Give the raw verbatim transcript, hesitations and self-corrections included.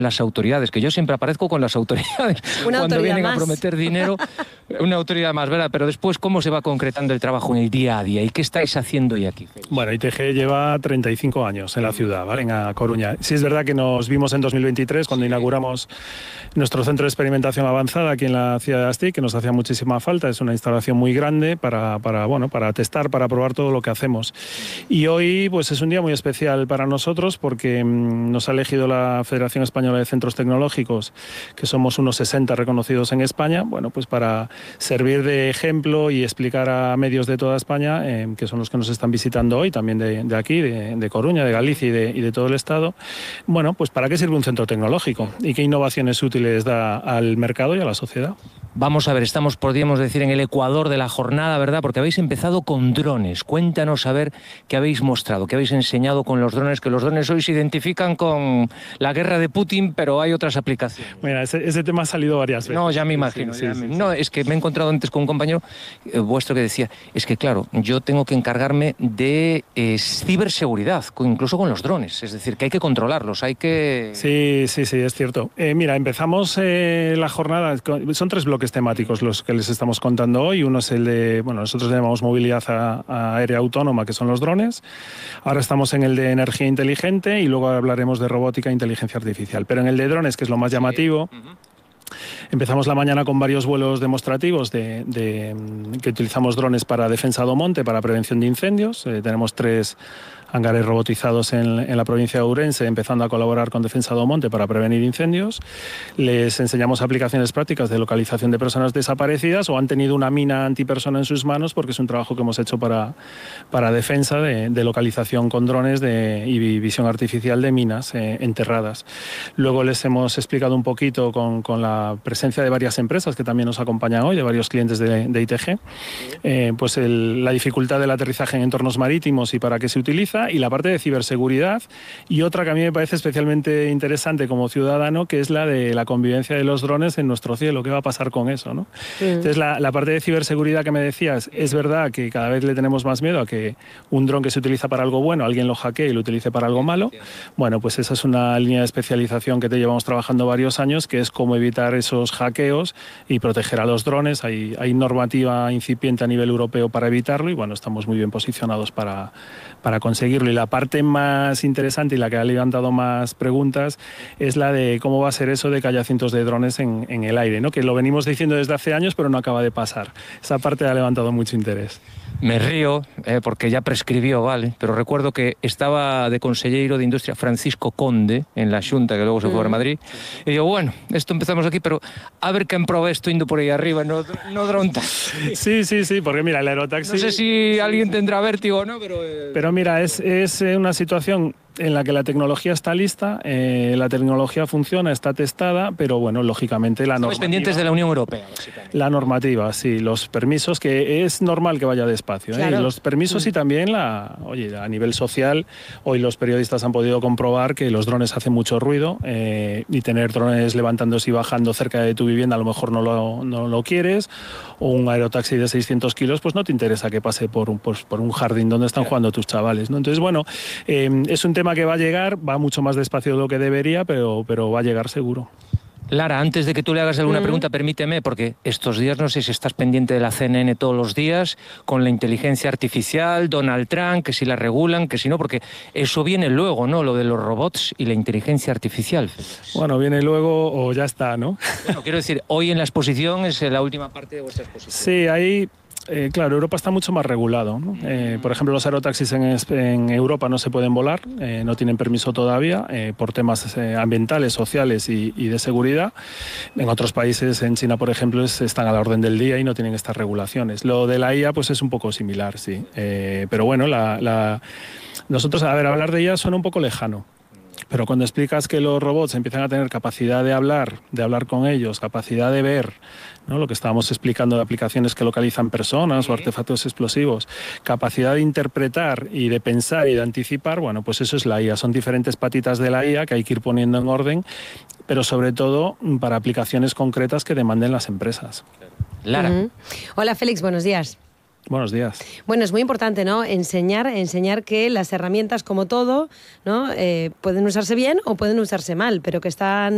las autoridades, que yo siempre aparezco con las autoridades Una cuando autoridad vienen más. a prometer dinero, una autoridad más, ¿verdad? Pero después, ¿cómo se va concretando el trabajo en el día a día? ¿Y qué estáis haciendo hoy aquí? Bueno, I T G lleva treinta y cinco años en la ciudad, ¿vale? En A Coruña. Sí es verdad que nos vimos en dos mil veintitrés cuando inauguramos nuestro centro de experimentación avanzada aquí en la ciudad de Astí, que nos hacía muchísima falta. Es una instalación muy grande para, para, bueno, para testar, para probar todo lo que hacemos. Y hoy pues es un día muy especial para nosotros porque mmm, nos ha elegido la Federación Española de Centros Tecnológicos, que somos unos sesenta reconocidos en España, bueno, pues para servir de ejemplo y explicar a medios de toda España, eh, que son los que nos están visitando hoy, también de, de aquí, de, de Coruña, de Galicia y de, y de todo el Estado, bueno, pues para qué sirve un centro tecnológico y qué innovaciones útiles da al mercado y a la sociedad. Vamos a ver, estamos, podríamos decir, en el ecuador de la jornada, ¿verdad? Porque habéis empezado con drones. Cuéntanos a ver qué habéis mostrado, qué habéis enseñado con los drones, que los drones hoy se identifican con la guerra de Putin, pero hay otras aplicaciones. Mira, ese, ese tema ha salido varias veces. No, ya me imagino. Sí, ya sí, me... sí, no, sí. es que me he encontrado antes con un compañero eh, vuestro que decía, es que claro, yo tengo que encargarme de eh, ciberseguridad, incluso con los drones. Es decir, que hay que controlarlos, hay que... Sí, sí, sí, es cierto. Eh, mira, empezamos eh, la jornada, con, son tres bloques temáticos los que les estamos contando hoy. Uno es el de, bueno, nosotros le llamamos movilidad a, a aérea autónoma, que son los drones. Ahora estamos en el de energía inteligente y luego hablaremos de robótica e inteligencia artificial. Pero en el de drones, que es lo más llamativo, sí. uh-huh. Empezamos la mañana con varios vuelos demostrativos de, de, que utilizamos drones para defensa do monte, para prevención de incendios. Eh, tenemos tres hangares robotizados en, en la provincia de Ourense, empezando a colaborar con Defensa do Monte para prevenir incendios. Les enseñamos aplicaciones prácticas de localización de personas desaparecidas o han tenido una mina antipersona en sus manos, porque es un trabajo que hemos hecho para, para defensa de, de localización con drones de, y visión artificial de minas eh, enterradas. Luego les hemos explicado un poquito con, con la presencia de varias empresas que también nos acompañan hoy, de varios clientes de, de I T G, eh, pues el, la dificultad del aterrizaje en entornos marítimos y para qué se utiliza, y la parte de ciberseguridad, y otra que a mí me parece especialmente interesante como ciudadano, que es la de la convivencia de los drones en nuestro cielo. ¿Qué va a pasar con eso, no? Sí. Entonces la, la parte de ciberseguridad que me decías, es verdad que cada vez le tenemos más miedo a que un dron que se utiliza para algo bueno, alguien lo hackee y lo utilice para algo malo. Bueno, pues esa es una línea de especialización que te llevamos trabajando varios años, que es cómo evitar esos hackeos y proteger a los drones. Hay, hay normativa incipiente a nivel europeo para evitarlo y bueno, estamos muy bien posicionados para, para conseguirlo. Y la parte más interesante y la que ha levantado más preguntas es la de cómo va a ser eso de que haya cientos de drones en, en el aire, ¿no? Que lo venimos diciendo desde hace años, pero no acaba de pasar. Esa parte ha levantado mucho interés. Me río, eh, porque ya prescribió, vale, pero recuerdo que estaba de consejero de Industria Francisco Conde en la Xunta, que luego se fue a Madrid, y yo, bueno, esto empezamos aquí, pero a ver quen proba esto indo por aí arriba, no, no dron taxi. Sí, sí, sí, porque mira, el aerotaxi... No sé si alguien tendrá vértigo o no, pero... Eh... Pero mira, es, es una situación en la que la tecnología está lista, eh, la tecnología funciona, está testada, pero bueno, lógicamente la normativa... Estamos pendientes de la Unión Europea, básicamente. La normativa, sí, los permisos, que es normal que vaya despacio, claro. ¿eh? Los permisos mm. y también, la, oye, a nivel social, hoy los periodistas han podido comprobar que los drones hacen mucho ruido eh, y tener drones levantándose y bajando cerca de tu vivienda a lo mejor no lo, no lo quieres, o un aerotaxi de seiscientos kilos, pues no te interesa que pase por un, por, por un jardín donde están jugando tus chavales, ¿no? Entonces, bueno, eh, es un tema que va a llegar, va mucho más despacio de lo que debería, pero, pero va a llegar seguro. Lara, antes de que tú le hagas alguna mm. pregunta, permíteme, porque estos días no sé si estás pendiente de la C N N todos los días, con la inteligencia artificial, Donald Trump, que si la regulan, que si no, porque eso viene luego, ¿no? Lo de los robots y la inteligencia artificial. Bueno, viene luego o ya está, ¿no? Bueno, quiero decir, hoy en la exposición es la última parte de vuestra exposición. Sí, ahí... Eh, claro, Europa está mucho más regulado, ¿no? Eh, por ejemplo, los aerotaxis en, en Europa no se pueden volar, eh, no tienen permiso todavía eh, por temas eh, ambientales, sociales y, y de seguridad. En otros países, en China, por ejemplo, es, están a la orden del día y no tienen estas regulaciones. Lo de la I A pues es un poco similar, sí. Eh, pero bueno, la, la... nosotros, a ver, hablar de I A suena un poco lejano. Pero cuando explicas que los robots empiezan a tener capacidad de hablar, de hablar con ellos, capacidad de ver, ¿no? Lo que estábamos explicando de aplicaciones que localizan personas o artefactos explosivos, capacidad de interpretar y de pensar y de anticipar, bueno, pues eso es la I A. Son diferentes patitas de la I A que hay que ir poniendo en orden, pero sobre todo para aplicaciones concretas que demanden las empresas. Lara. Uh-huh. Hola, Félix, buenos días. Buenos días. Bueno, es muy importante, ¿no? Enseñar, enseñar que las herramientas, como todo, ¿no? Eh, pueden usarse bien o pueden usarse mal, pero que están